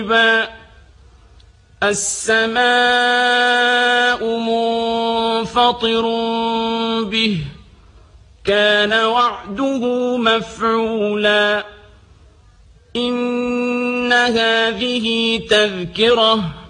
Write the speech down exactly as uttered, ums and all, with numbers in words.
السماء منفطر به كان وعده مفعولا إن هذه تذكرة